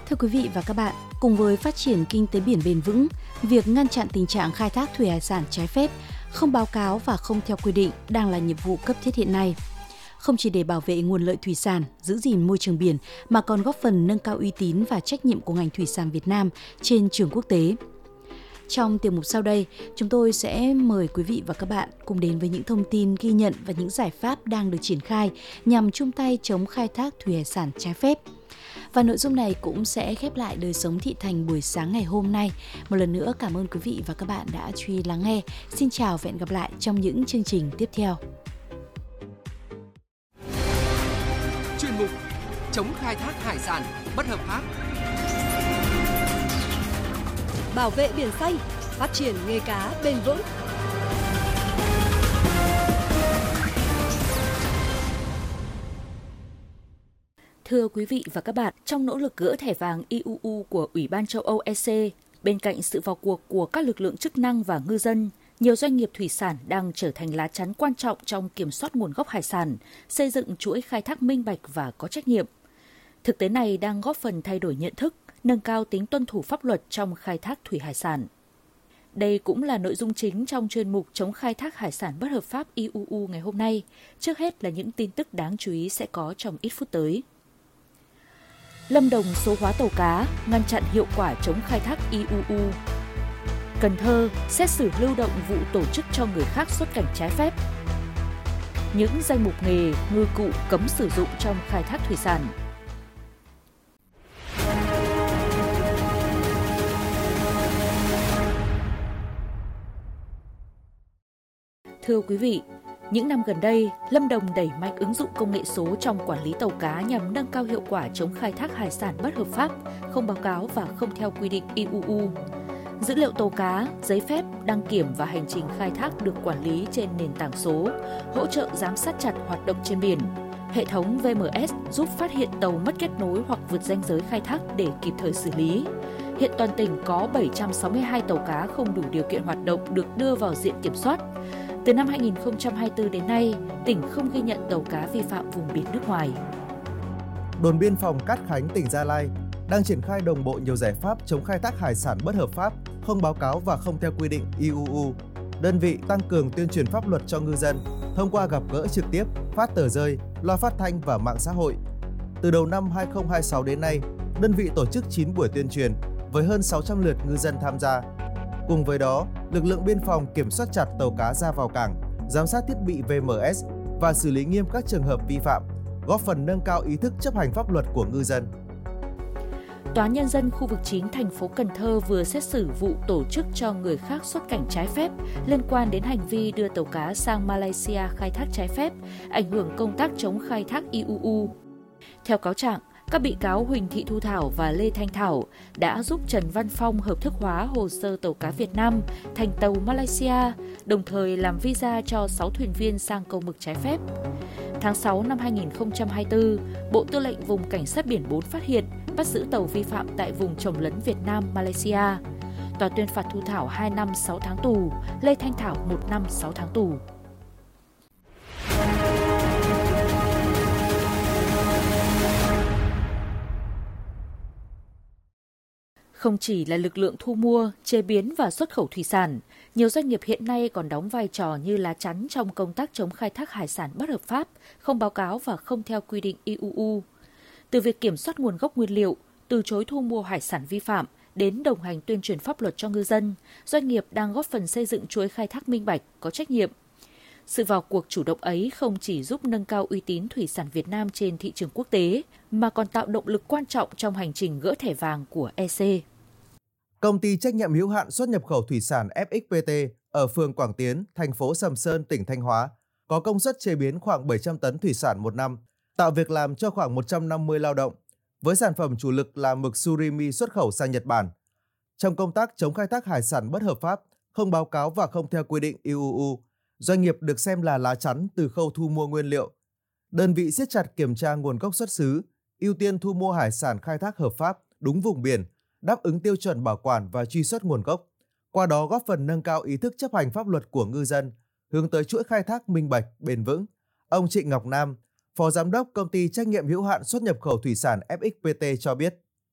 Thưa quý vị và các bạn, cùng với phát triển kinh tế biển bền vững, việc ngăn chặn tình trạng khai thác thủy hải sản trái phép, không báo cáo và không theo quy định đang là nhiệm vụ cấp thiết hiện nay. Không chỉ để bảo vệ nguồn lợi thủy sản, giữ gìn môi trường biển mà còn góp phần nâng cao uy tín và trách nhiệm của ngành thủy sản Việt Nam trên trường quốc tế. Trong tiểu mục sau đây, chúng tôi sẽ mời quý vị và các bạn cùng đến với những thông tin ghi nhận và những giải pháp đang được triển khai nhằm chung tay chống khai thác thủy hải sản trái phép. Và nội dung này cũng sẽ khép lại đời sống thị thành buổi sáng ngày hôm nay. Một lần nữa cảm ơn quý vị và các bạn đã chú ý lắng nghe. Xin chào và hẹn gặp lại trong những chương trình tiếp theo. Chuyên mục chống khai thác hải sản bất hợp pháp. Bảo vệ biển xanh, phát triển nghề cá bền vững. Thưa quý vị và các bạn, trong nỗ lực gỡ thẻ vàng IUU của Ủy ban châu Âu EC, bên cạnh sự vào cuộc của các lực lượng chức năng và ngư dân, nhiều doanh nghiệp thủy sản đang trở thành lá chắn quan trọng trong kiểm soát nguồn gốc hải sản, xây dựng chuỗi khai thác minh bạch và có trách nhiệm. Thực tế này đang góp phần thay đổi nhận thức, nâng cao tính tuân thủ pháp luật trong khai thác thủy hải sản. Đây cũng là nội dung chính trong chuyên mục chống khai thác hải sản bất hợp pháp IUU ngày hôm nay. Trước hết là những tin tức đáng chú ý sẽ có trong ít phút tới. Lâm Đồng số hóa tàu cá, ngăn chặn hiệu quả chống khai thác IUU. Cần Thơ xét xử lưu động vụ tổ chức cho người khác xuất cảnh trái phép. Những danh mục nghề ngư cụ cấm sử dụng trong khai thác thủy sản. Thưa quý vị, những năm gần đây, Lâm Đồng đẩy mạnh ứng dụng công nghệ số trong quản lý tàu cá nhằm nâng cao hiệu quả chống khai thác hải sản bất hợp pháp, không báo cáo và không theo quy định IUU. Dữ liệu tàu cá, giấy phép, đăng kiểm và hành trình khai thác được quản lý trên nền tảng số, hỗ trợ giám sát chặt hoạt động trên biển. Hệ thống VMS giúp phát hiện tàu mất kết nối hoặc vượt ranh giới khai thác để kịp thời xử lý. Hiện toàn tỉnh có 762 tàu cá không đủ điều kiện hoạt động được đưa vào diện kiểm soát. Từ năm 2024 đến nay, tỉnh không ghi nhận tàu cá vi phạm vùng biển nước ngoài. Đồn biên phòng Cát Khánh, tỉnh Gia Lai đang triển khai đồng bộ nhiều giải pháp chống khai thác hải sản bất hợp pháp, không báo cáo và không theo quy định IUU. Đơn vị tăng cường tuyên truyền pháp luật cho ngư dân thông qua gặp gỡ trực tiếp, phát tờ rơi, loa phát thanh và mạng xã hội. Từ đầu năm 2026 đến nay, đơn vị tổ chức 9 buổi tuyên truyền với hơn 600 lượt ngư dân tham gia. Cùng với đó, lực lượng biên phòng kiểm soát chặt tàu cá ra vào cảng, giám sát thiết bị VMS và xử lý nghiêm các trường hợp vi phạm, góp phần nâng cao ý thức chấp hành pháp luật của ngư dân. Tòa án Nhân dân khu vực 9 thành phố Cần Thơ vừa xét xử vụ tổ chức cho người khác xuất cảnh trái phép liên quan đến hành vi đưa tàu cá sang Malaysia khai thác trái phép, ảnh hưởng công tác chống khai thác IUU. Theo cáo trạng, các bị cáo Huỳnh Thị Thu Thảo và Lê Thanh Thảo đã giúp Trần Văn Phong hợp thức hóa hồ sơ tàu cá Việt Nam thành tàu Malaysia, đồng thời làm visa cho 6 thuyền viên sang câu mực trái phép. Tháng 6 năm 2024, Bộ Tư lệnh Vùng Cảnh sát Biển 4 phát hiện, bắt giữ tàu vi phạm tại vùng chồng lấn Việt Nam, Malaysia. Tòa tuyên phạt Thu Thảo 2 năm 6 tháng tù, Lê Thanh Thảo 1 năm 6 tháng tù. Không chỉ là lực lượng thu mua, chế biến và xuất khẩu thủy sản, nhiều doanh nghiệp hiện nay còn đóng vai trò như lá chắn trong công tác chống khai thác hải sản bất hợp pháp, không báo cáo và không theo quy định IUU. Từ việc kiểm soát nguồn gốc nguyên liệu, từ chối thu mua hải sản vi phạm, đến đồng hành tuyên truyền pháp luật cho ngư dân, doanh nghiệp đang góp phần xây dựng chuỗi khai thác minh bạch, có trách nhiệm. Sự vào cuộc chủ động ấy không chỉ giúp nâng cao uy tín thủy sản Việt Nam trên thị trường quốc tế, mà còn tạo động lực quan trọng trong hành trình gỡ thẻ vàng của EC. Công ty trách nhiệm hữu hạn xuất nhập khẩu thủy sản FXPT ở phường Quảng Tiến, thành phố Sầm Sơn, tỉnh Thanh Hóa, có công suất chế biến khoảng 700 tấn thủy sản một năm, tạo việc làm cho khoảng 150 lao động, với sản phẩm chủ lực là mực surimi xuất khẩu sang Nhật Bản. Trong công tác chống khai thác hải sản bất hợp pháp, không báo cáo và không theo quy định IUU, doanh nghiệp được xem là lá chắn từ khâu thu mua nguyên liệu. Đơn vị siết chặt kiểm tra nguồn gốc xuất xứ, ưu tiên thu mua hải sản khai thác hợp pháp, đúng vùng biển, đáp ứng tiêu chuẩn bảo quản và truy xuất nguồn gốc. Qua đó góp phần nâng cao ý thức chấp hành pháp luật của ngư dân, hướng tới chuỗi khai thác minh bạch, bền vững. Ông Trịnh Ngọc Nam, Phó Giám đốc Công ty trách nhiệm hữu hạn xuất nhập khẩu thủy sản FXPT cho biết.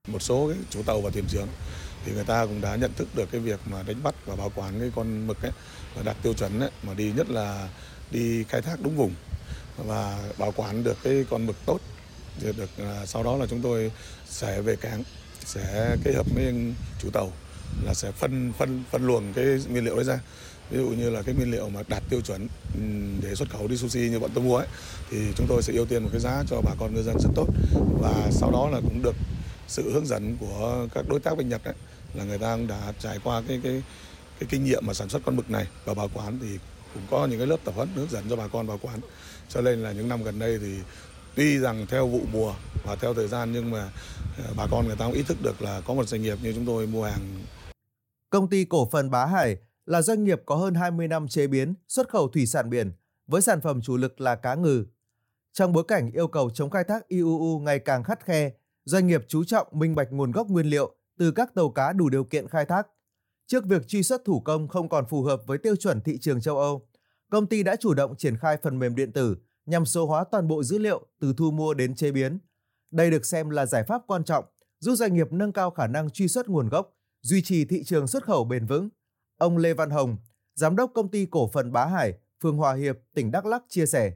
Một số cái chủ tàu và thuyền trưởng thì người ta cũng đã nhận thức được cái việc mà đánh bắt và bảo quản cái con mực ấy và đạt tiêu chuẩn ấy, mà đi nhất là đi khai thác đúng vùng và bảo quản được cái con mực tốt. Được sau đó là chúng tôi sẽ về cảng, sẽ kết hợp với chủ tàu là sẽ phân luồng cái nguyên liệu đấy ra. Ví dụ như là cái nguyên liệu mà đạt tiêu chuẩn để xuất khẩu đi sushi như bọn tôi mua ấy, thì chúng tôi sẽ ưu tiên một cái giá cho bà con ngư dân rất tốt, và sau đó là cũng được sự hướng dẫn của các đối tác bên Nhật ấy, là người ta cũng đã trải qua cái kinh nghiệm mà sản xuất con mực này và bảo quản, thì cũng có những cái lớp tập huấn hướng dẫn cho bà con bảo quản. Cho nên là những năm gần đây thì tuy rằng theo vụ mùa và theo thời gian, nhưng mà bà con người ta cũng ý thức được là có một doanh nghiệp như chúng tôi mua hàng. Công ty cổ phần Bá Hải là doanh nghiệp có hơn 20 năm chế biến, xuất khẩu thủy sản biển với sản phẩm chủ lực là cá ngừ. Trong bối cảnh yêu cầu chống khai thác IUU ngày càng khắt khe, doanh nghiệp chú trọng minh bạch nguồn gốc nguyên liệu từ các tàu cá đủ điều kiện khai thác. Trước việc truy xuất thủ công không còn phù hợp với tiêu chuẩn thị trường châu Âu, công ty đã chủ động triển khai phần mềm điện tử nhằm số hóa toàn bộ dữ liệu từ thu mua đến chế biến. Đây được xem là giải pháp quan trọng giúp doanh nghiệp nâng cao khả năng truy xuất nguồn gốc, duy trì thị trường xuất khẩu bền vững. Ông Lê Văn Hồng, giám đốc công ty cổ phần Bá Hải, phường Hòa Hiệp, tỉnh Đắk Lắk chia sẻ: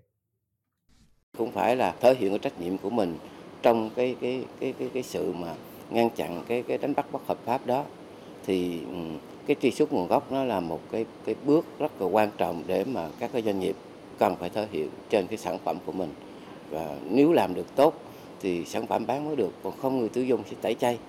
cũng phải là thể hiện cái trách nhiệm của mình trong cái sự mà ngăn chặn cái đánh bắt bất hợp pháp đó, thì cái truy xuất nguồn gốc nó là một cái bước rất là quan trọng để mà các cái doanh nghiệp cần phải thể hiện trên cái sản phẩm của mình, và nếu làm được tốt thì sản phẩm bán mới được, còn không người tiêu dùng sẽ tẩy chay.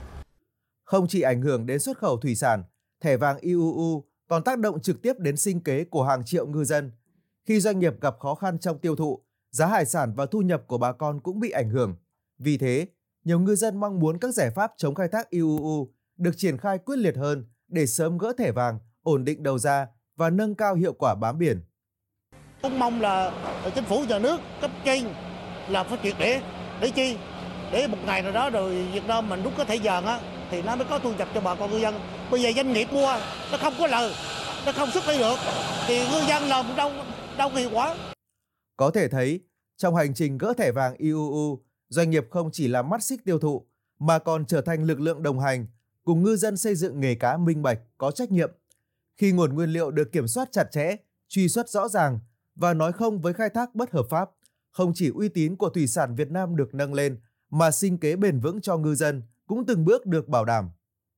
Không chỉ ảnh hưởng đến xuất khẩu thủy sản, thẻ vàng IUU còn tác động trực tiếp đến sinh kế của hàng triệu ngư dân. Khi doanh nghiệp gặp khó khăn trong tiêu thụ, giá hải sản và thu nhập của bà con cũng bị ảnh hưởng. Vì thế, nhiều ngư dân mong muốn các giải pháp chống khai thác IUU được triển khai quyết liệt hơn để sớm gỡ thẻ vàng, ổn định đầu ra và nâng cao hiệu quả bám biển. Cũng mong là chính phủ nhà nước cấp trên làm phát triển để chi? Để một ngày nào đó rồi Việt Nam mình rút cái thẻ vàng á thì nó mới có thu nhập cho bà con ngư dân. Bây giờ doanh nghiệp mua nó không có lời, nó không xuất đi được thì ngư dân làm đâu hiệu quả. Có thể thấy, trong hành trình gỡ thẻ vàng IUU, doanh nghiệp không chỉ là mắt xích tiêu thụ mà còn trở thành lực lượng đồng hành cùng ngư dân xây dựng nghề cá minh bạch, có trách nhiệm. Khi nguồn nguyên liệu được kiểm soát chặt chẽ, truy xuất rõ ràng và nói không với khai thác bất hợp pháp, không chỉ uy tín của thủy sản Việt Nam được nâng lên mà sinh kế bền vững cho ngư dân cũng từng bước được bảo đảm.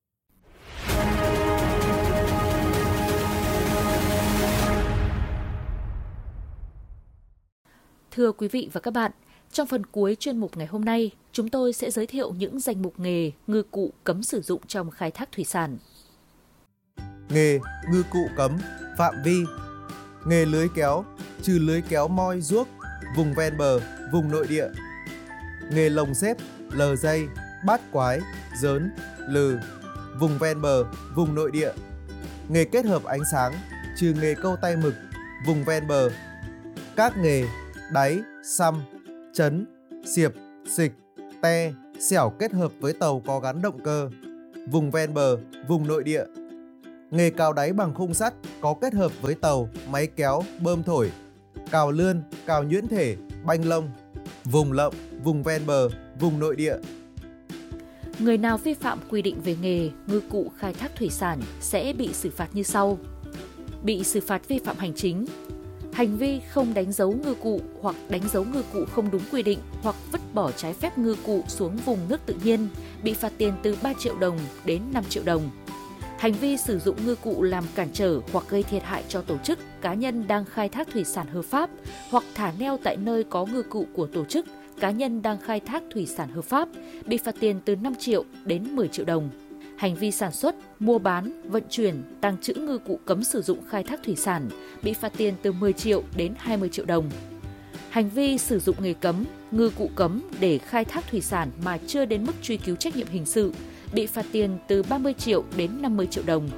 Thưa quý vị và các bạn, trong phần cuối chuyên mục ngày hôm nay, chúng tôi sẽ giới thiệu những danh mục nghề ngư cụ cấm sử dụng trong khai thác thủy sản. Nghề ngư cụ cấm, phạm vi: nghề lưới kéo, trừ lưới kéo moi ruốc, vùng ven bờ, vùng nội địa. Nghề lồng xếp, lờ dây, bát quái, dớn, lừ, vùng ven bờ, vùng nội địa. Nghề kết hợp ánh sáng, trừ nghề câu tay mực, vùng ven bờ. Các nghề đáy, xăm, chấn, xiệp, xịch, te, xẻo kết hợp với tàu có gắn động cơ, vùng ven bờ, vùng nội địa. Nghề cào đáy bằng khung sắt có kết hợp với tàu, máy kéo, bơm thổi, cào lươn, cào nhuyễn thể, banh lông, vùng lộng, vùng ven bờ, vùng nội địa. Người nào vi phạm quy định về nghề ngư cụ khai thác thủy sản sẽ bị xử phạt như sau. Bị xử phạt vi phạm hành chính: hành vi không đánh dấu ngư cụ hoặc đánh dấu ngư cụ không đúng quy định hoặc vứt bỏ trái phép ngư cụ xuống vùng nước tự nhiên, bị phạt tiền từ 3 triệu đồng đến 5 triệu đồng. Hành vi sử dụng ngư cụ làm cản trở hoặc gây thiệt hại cho tổ chức, cá nhân đang khai thác thủy sản hợp pháp hoặc thả neo tại nơi có ngư cụ của tổ chức, cá nhân đang khai thác thủy sản hợp pháp, bị phạt tiền từ 5 triệu đến 10 triệu đồng. Hành vi sản xuất, mua bán, vận chuyển, tàng trữ ngư cụ cấm sử dụng khai thác thủy sản, bị phạt tiền từ 10 triệu đến 20 triệu đồng. Hành vi sử dụng nghề cấm, ngư cụ cấm để khai thác thủy sản mà chưa đến mức truy cứu trách nhiệm hình sự, bị phạt tiền từ 30 triệu đến 50 triệu đồng.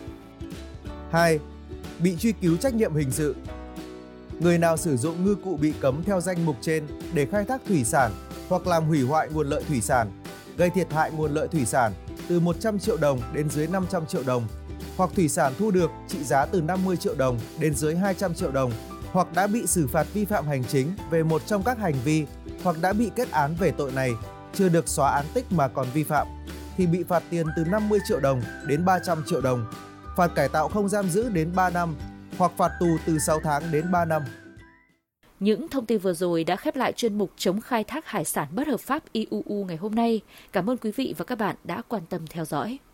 2. Bị truy cứu trách nhiệm hình sự. Người nào sử dụng ngư cụ bị cấm theo danh mục trên để khai thác thủy sản hoặc làm hủy hoại nguồn lợi thủy sản, gây thiệt hại nguồn lợi thủy sản từ 100 triệu đồng đến dưới 500 triệu đồng, hoặc thủy sản thu được trị giá từ 50 triệu đồng đến dưới 200 triệu đồng, hoặc đã bị xử phạt vi phạm hành chính về một trong các hành vi, hoặc đã bị kết án về tội này, chưa được xóa án tích mà còn vi phạm thì bị phạt tiền từ 50 triệu đồng đến 300 triệu đồng, phạt cải tạo không giam giữ đến 3 năm hoặc phạt tù từ 6 tháng đến 3 năm. Những thông tin vừa rồi đã khép lại chuyên mục chống khai thác hải sản bất hợp pháp IUU ngày hôm nay. Cảm ơn quý vị và các bạn đã quan tâm theo dõi.